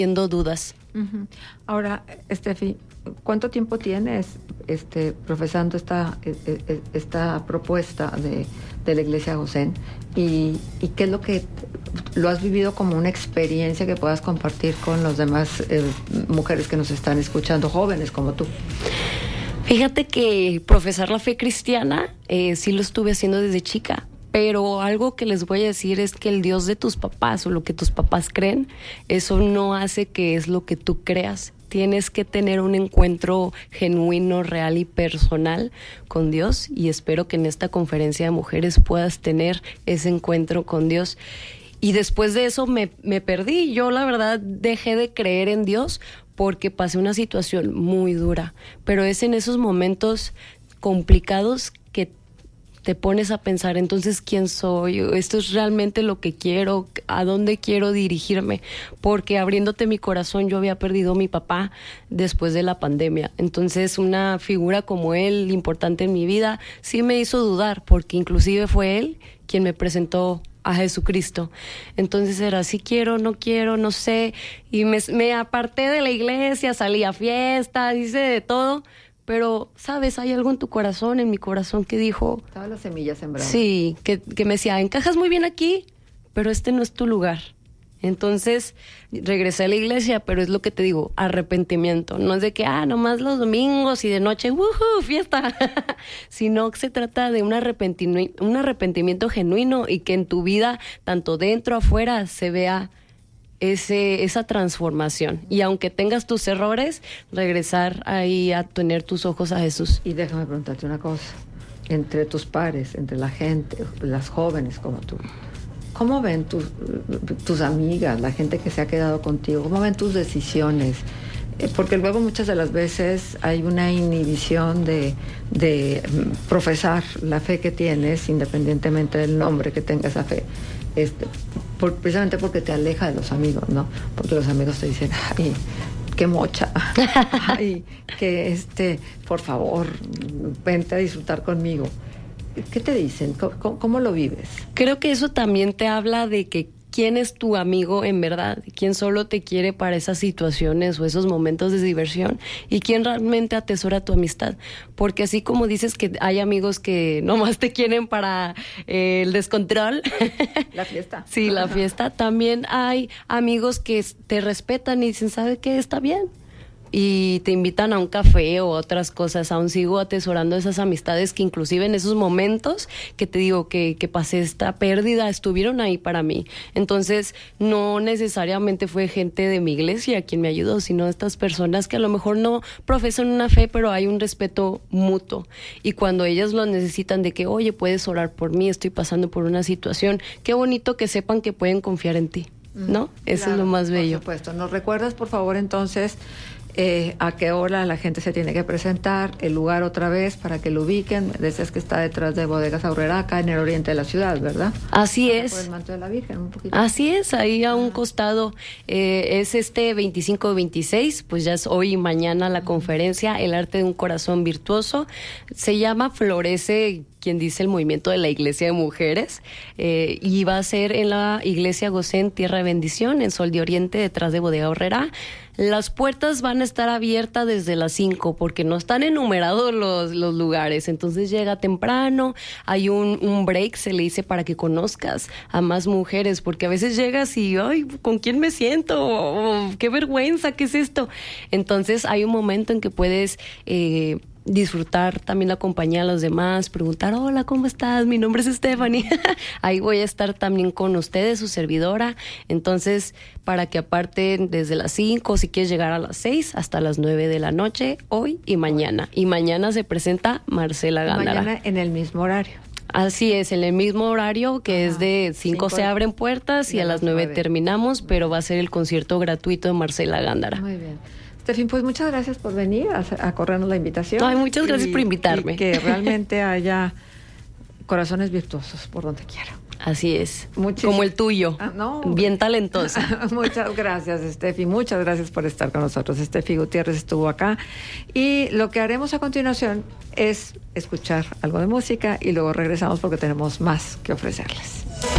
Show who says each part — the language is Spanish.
Speaker 1: teniendo dudas.
Speaker 2: Uh-huh. Ahora, Steffi, ¿cuánto tiempo tienes profesando esta propuesta de la Iglesia Gosén? ¿Y qué es lo que lo has vivido como una experiencia que puedas compartir con los demás mujeres que nos están escuchando, jóvenes como tú?
Speaker 1: Fíjate que profesar la fe cristiana sí lo estuve haciendo desde chica. Pero algo que les voy a decir es que el Dios de tus papás o lo que tus papás creen, eso no hace que es lo que tú creas. Tienes que tener un encuentro genuino, real y personal con Dios, y espero que en esta conferencia de mujeres puedas tener ese encuentro con Dios. Y después de eso me perdí. Yo la verdad dejé de creer en Dios porque pasé una situación muy dura. Pero es en esos momentos complicados que te pones a pensar, entonces, ¿quién soy? ¿Esto es realmente lo que quiero? ¿A dónde quiero dirigirme? Porque abriéndote mi corazón, yo había perdido a mi papá después de la pandemia. Entonces, una figura como él, importante en mi vida, sí me hizo dudar, porque inclusive fue él quien me presentó a Jesucristo. Entonces era, sí quiero, no sé. Y me aparté de la iglesia, salí a fiestas, hice de todo. Pero, ¿sabes? Hay algo en tu corazón, en mi corazón, que dijo...
Speaker 2: Estaba la semilla sembrada.
Speaker 1: Sí, que me decía, encajas muy bien aquí, pero este no es tu lugar. Entonces, regresé a la iglesia, pero es lo que te digo, arrepentimiento. No es de que, nomás los domingos y de noche, ¡wujú! ¡Fiesta! Sino que se trata de un arrepentimiento genuino y que en tu vida, tanto dentro, afuera, se vea esa transformación. Y aunque tengas tus errores, regresar ahí a tener tus ojos a Jesús.
Speaker 2: Y déjame preguntarte una cosa. Entre tus pares, entre la gente, las jóvenes como tú, ¿cómo ven tus amigas, la gente que se ha quedado contigo? ¿Cómo ven tus decisiones? Porque luego muchas de las veces hay una inhibición de profesar la fe que tienes, independientemente del nombre que tenga esa fe. Precisamente porque te aleja de los amigos, ¿no? Porque los amigos te dicen, ay, qué mocha, ay, que por favor, vente a disfrutar conmigo. ¿Qué te dicen? ¿Cómo lo vives?
Speaker 1: Creo que eso también te habla de que quién es tu amigo en verdad, quién solo te quiere para esas situaciones o esos momentos de diversión y quién realmente atesora tu amistad. Porque así como dices que hay amigos que nomás te quieren para el descontrol.
Speaker 2: La fiesta.
Speaker 1: Sí, la fiesta. También hay amigos que te respetan y dicen, ¿sabe qué? Está bien. Y te invitan a un café o otras cosas. Aún sigo atesorando esas amistades que inclusive en esos momentos que te digo que pasé esta pérdida, estuvieron ahí para mí. Entonces, no necesariamente fue gente de mi iglesia quien me ayudó, sino estas personas que a lo mejor no profesan una fe, pero hay un respeto mutuo. Y cuando ellas lo necesitan de que, oye, puedes orar por mí, estoy pasando por una situación, qué bonito que sepan que pueden confiar en ti, ¿no? Eso
Speaker 2: claro,
Speaker 1: es lo más bello.
Speaker 2: Por supuesto. ¿Nos recuerdas, por favor, entonces, a qué hora la gente se tiene que presentar, el lugar otra vez para que lo ubiquen? Decías que está detrás de Bodegas Aurrera, acá en el oriente de la ciudad, ¿verdad?
Speaker 1: Así es.
Speaker 2: Por el Manto de la Virgen, un poquito.
Speaker 1: Así es, ahí a un costado. Es 25-26, pues ya es hoy y mañana la conferencia, El arte de un corazón virtuoso. Se llama Florece, quien dice el movimiento de la Iglesia de Mujeres, y va a ser en la Iglesia Gosén, Tierra de Bendición, en Sol de Oriente, detrás de Bodega Aurrera. Las puertas van a estar abiertas desde las 5 porque no están enumerados los lugares, entonces llega temprano, hay un break, se le dice, para que conozcas a más mujeres, porque a veces llegas y, ay, ¿con quién me siento? Oh, qué vergüenza, ¿qué es esto? Entonces hay un momento en que puedes disfrutar también la compañía de los demás, preguntar, hola, ¿cómo estás? Mi nombre es Stephanie. Ahí voy a estar también con ustedes, su servidora. Entonces, para que aparten desde las 5, si quieres llegar a las 6, hasta las 9 de la noche, hoy y mañana. Y mañana se presenta Marcela Gándara.
Speaker 2: Mañana en el mismo horario.
Speaker 1: Así es, en el mismo horario, que es de 5 se abren puertas y a las 9 terminamos, pero va a ser el concierto gratuito de Marcela Gándara.
Speaker 2: Muy bien. Steffi, pues muchas gracias por venir a corrernos la invitación.
Speaker 1: Ay, muchas gracias por invitarme.
Speaker 2: Y que realmente haya corazones virtuosos por donde quiera.
Speaker 1: Así es, como el tuyo, bien talentosa.
Speaker 2: Muchas gracias, Steffi, muchas gracias por estar con nosotros. Steffi Gutiérrez estuvo acá y lo que haremos a continuación es escuchar algo de música y luego regresamos porque tenemos más que ofrecerles.